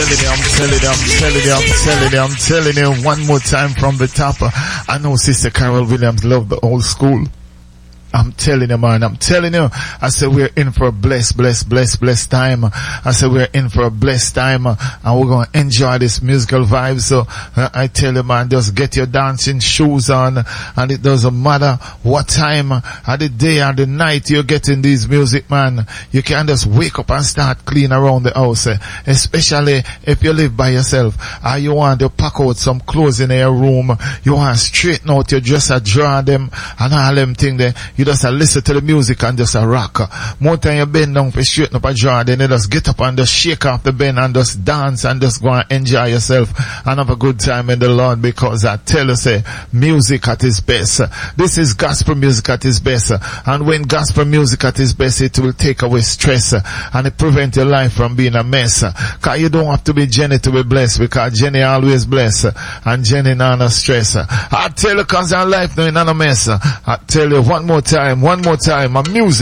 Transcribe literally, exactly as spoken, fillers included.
telling you, I'm telling you, I'm telling you, I'm telling you, I'm telling you one more time from the top. I know Sister Carol Williams loved the old school. I'm telling you, man, I'm telling you. I said we're in for a blessed, blessed, blessed, blessed time. I said we're in for a blessed time, and we're going to enjoy this musical vibe. So uh, I tell you, man, just get your dancing shoes on, and it doesn't matter what time of the day or the night you're getting these music, man. You can just wake up and start clean around the house, eh? Especially if you live by yourself, or you want to pack out some clothes in your room, you want to straighten out your dresser, draw them, and all them things there. You just uh, listen to the music and just uh, rock. More time you bend down for straighten up a draw, then you just get up and just shake off the bend and just dance and just go and enjoy yourself and have a good time in the Lord, because I tell you, say, music at its best. This is gospel music at its best. And when gospel music at its best, it will take away stress and it prevent your life from being a mess. Cause you don't have to be Jenny to be blessed, because Jenny always blessed and Jenny not no stress. I tell you, cause our life no in a mess. I tell you one more time, one more time, my music.